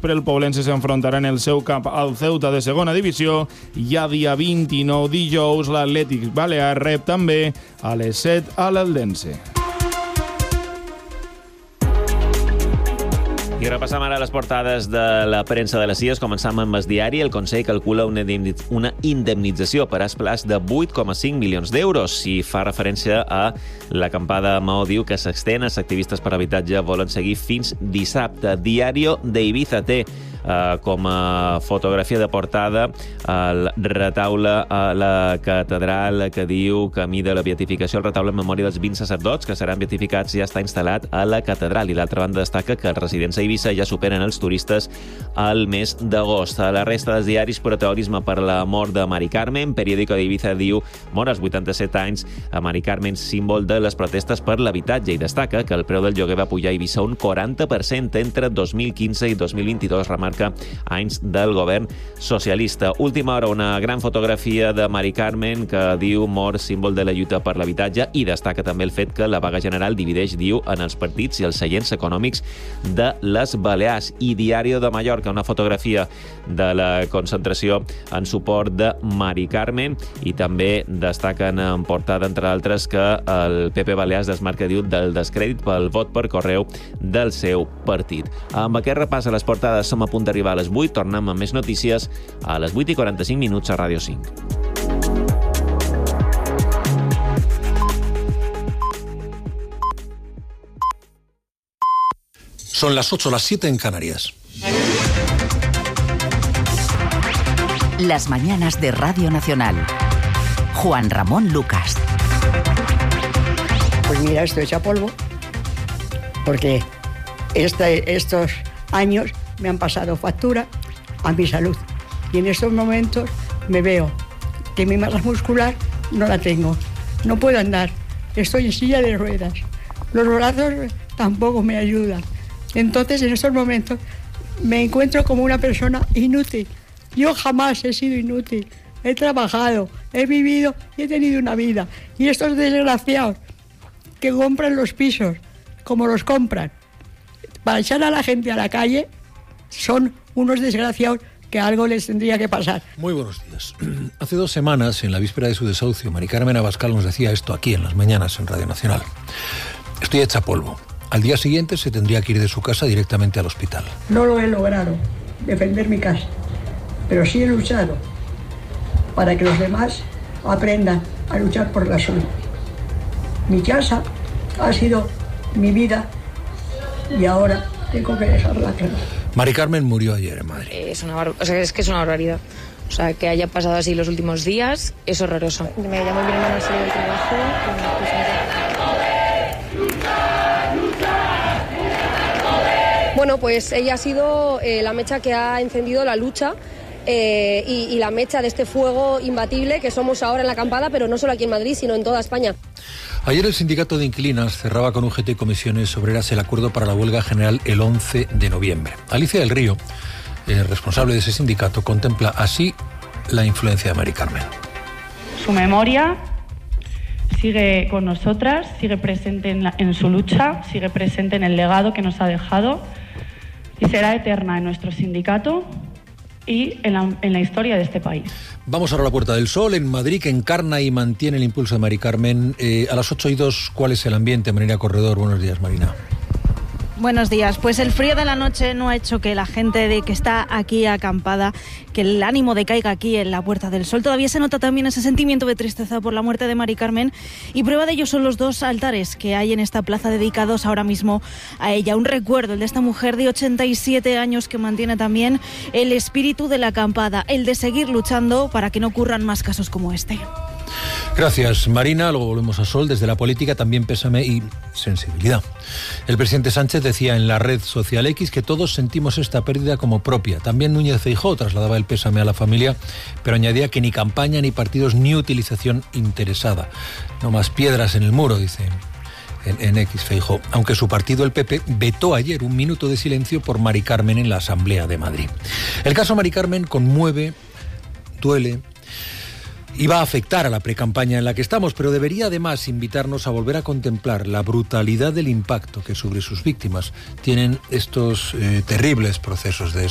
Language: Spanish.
vespre el Poblense s'enfrontarà en el seu camp al Ceuta de segona divisió. Ja dia 29 dijous l'Atlètic Balear rep també a les 7 a l'Eldense. I repassam ara les portades de la premsa de les Illes. Començam amb el diari. El Consell calcula una indemnització per Asplàs de 8,5 milions d'euros. Si fa referència a l'acampada Maó diu que s'extén, els activistes per habitatge volen seguir fins dissabte. Diario de Ibiza té com a fotografia de portada el retaule a la catedral que diu Camí de la Beatificació. El retaule en memòria dels 20 sacerdots que seran beatificats ja està instal·lat a la catedral. I l'altra banda destaca que els residents a Eivissa ja superen els turistes al mes d'agost. A la resta dels diaris, protagonisme per la mort de Mari Carmen. Periódico de Ibiza diu mor als 87 anys a Mari Carmen, símbol de les protestes per l'habitatge, i destaca que el preu del lloguer va pujar a Eivissa un 40% entre 2015 i 2022, remarca anys del govern socialista. Última hora, una gran fotografia de Mari Carmen que diu mort, símbol de la lluita per l'habitatge, i destaca també el fet que la vaga general divideix, diu, en els partits i els seients econòmics de les Balears. I Diario de Mallorca, una fotografia de la concentració en suport de Mari Carmen, i també destaquen en portada, entre altres, que el PP Balears desmarca, diu, del descrèdit pel vot per correu del seu partit. Amb aquest repàs a les portades som a punt d'arribar a les 8. Tornem amb més notícies a les 8:45 a Ràdio 5. Son las 8, las 7 en Canarias. Las mañanas de Radio Nacional. Juan Ramón Lucas. Pues mira, estoy hecha polvo, porque estos años me han pasado factura a mi salud. Y en estos momentos me veo que mi masa muscular no la tengo. No puedo andar. Estoy en silla de ruedas. Los brazos tampoco me ayudan. Entonces, en estos momentos, me encuentro como una persona inútil. Yo jamás he sido inútil. He trabajado, he vivido y he tenido una vida. Y estos desgraciados que compran los pisos, como los compran, para echar a la gente a la calle, son unos desgraciados que algo les tendría que pasar. Muy buenos días. Hace 2 semanas, en la víspera de su desahucio, Mari Carmen Abascal nos decía esto aquí en las mañanas en Radio Nacional. Estoy hecha polvo. Al día siguiente se tendría que ir de su casa directamente al hospital. No lo he logrado, defender mi casa, pero sí he luchado para que los demás aprendan a luchar por la suya. Mi casa ha sido mi vida y ahora tengo que dejarla clara. Mari Carmen murió ayer en Madrid. Es que es una barbaridad. O sea, que haya pasado así los últimos días es horroroso. Me llamó mi hermano a salir del trabajo. Bueno, pues ella ha sido la mecha que ha encendido la lucha y la mecha de este fuego imbatible que somos ahora en la acampada, pero no solo aquí en Madrid, sino en toda España. Ayer el sindicato de inquilinas cerraba con UGT y Comisiones Obreras el acuerdo para la huelga general el 11 de noviembre. Alicia del Río, responsable de ese sindicato, contempla así la influencia de Mari Carmen. Su memoria sigue con nosotras, sigue presente en su lucha, sigue presente en el legado que nos ha dejado y será eterna en nuestro sindicato y en la historia de este país. Vamos ahora a la Puerta del Sol, en Madrid, que encarna y mantiene el impulso de Mari Carmen. A las 8:02, ¿cuál es el ambiente? Marina Corredor, buenos días, Marina. Buenos días. Pues el frío de la noche no ha hecho que la gente que está aquí acampada, que el ánimo decaiga aquí en la Puerta del Sol. Todavía se nota también ese sentimiento de tristeza por la muerte de Mari Carmen, y prueba de ello son los 2 altares que hay en esta plaza dedicados ahora mismo a ella. Un recuerdo, el de esta mujer de 87 años que mantiene también el espíritu de la acampada, el de seguir luchando para que no ocurran más casos como este. Gracias, Marina. Luego volvemos a Sol. Desde la política también pésame y sensibilidad. El presidente Sánchez decía en la red social X que todos sentimos esta pérdida como propia. También Núñez Feijóo trasladaba el pésame a la familia, pero añadía que ni campaña, ni partidos, ni utilización interesada. No más piedras en el muro, dice en X Feijóo. Aunque su partido, el PP, vetó ayer un minuto de silencio por Mari Carmen en la Asamblea de Madrid. El caso Mari Carmen conmueve, duele y va a afectar a la precampaña en la que estamos, pero debería además invitarnos a volver a contemplar la brutalidad del impacto que sobre sus víctimas tienen estos terribles procesos de